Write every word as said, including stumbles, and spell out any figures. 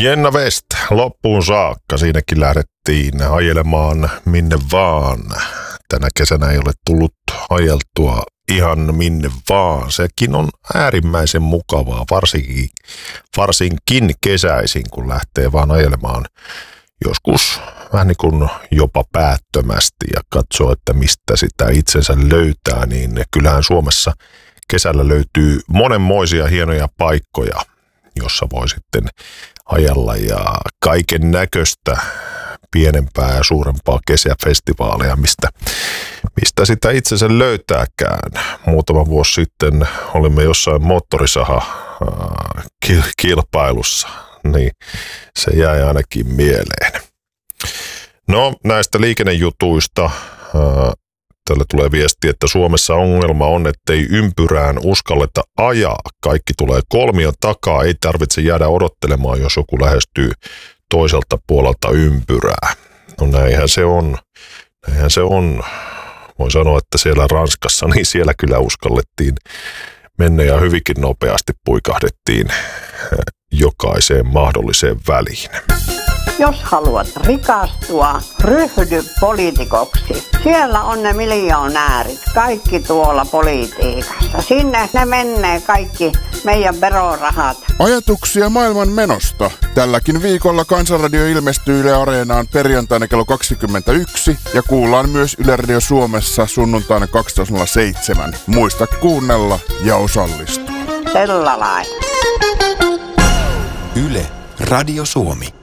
Jenna West loppuun saakka. Siinäkin lähdettiin ajelemaan minne vaan. Tänä kesänä ei ole tullut ajeltua ihan minne vaan. Sekin on äärimmäisen mukavaa, varsinkin, varsinkin kesäisin, kun lähtee vaan ajelemaan joskus vähän niin kuin jopa päättömästi ja katsoo, että mistä sitä itsensä löytää, niin kyllähän Suomessa kesällä löytyy monenmoisia hienoja paikkoja, jossa voi sitten ajella ja kaiken näköistä pienempää ja suurempaa kesäfestivaaleja, mistä, mistä sitä itsensä löytääkään. Muutama vuosi sitten olimme jossain moottorisaha-kilpailussa, niin se jäi ainakin mieleen. No näistä liikennejutuista tälle tulee viesti, että Suomessa ongelma on, ettei ympyrään uskalleta ajaa. Kaikki tulee kolmion takaa, ei tarvitse jäädä odottelemaan, jos joku lähestyy toiselta puolelta ympyrää. No näinhän se on. Näinhän se on. Voin sanoa, että siellä Ranskassa, niin siellä kyllä uskallettiin mennä ja hyvinkin nopeasti puikahdettiin jokaiseen mahdolliseen väliin. Jos haluat rikastua, ryhdy poliitikoksi. Siellä on ne miljoonäärit, kaikki tuolla politiikassa. Sinne ne menee kaikki meidän verorahat. Ajatuksia maailman menosta. Tälläkin viikolla Kansanradio ilmestyy Yle Areenaan perjantaina kello kaksikymmentäyksi ja kuullaan myös Yle Radio Suomessa sunnuntaina kaksitoista nolla seitsemän. Muista kuunnella ja osallistua. Sellainen. Yle Radio Suomi.